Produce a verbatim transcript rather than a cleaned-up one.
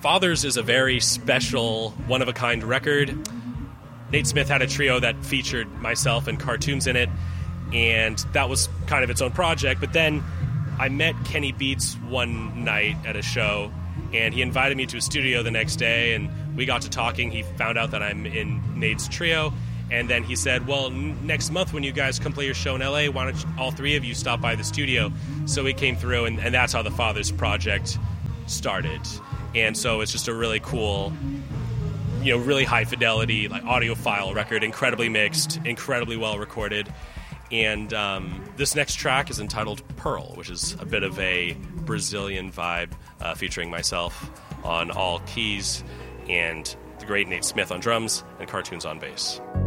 Fathers is a very special, one-of-a-kind record. Nate Smith had a trio that featured myself and cartoons in it, and that was kind of its own project. But then I met Kenny Beats one night at a show, and he invited me to his studio the next day, and we got to talking. He found out that I'm in Nate's trio, and then he said, well, n- next month when you guys come play your show in L A, why don't you, all three of you stop by the studio? So we came through, and, and that's how the Fathers Project started. And so it's just a really cool, you know, really high fidelity, like audiophile record, incredibly mixed, incredibly well recorded. And um, this next track is entitled Pearl, which is a bit of a Brazilian vibe, uh, featuring myself on all keys and the great Nate Smith on drums and cartoons on bass.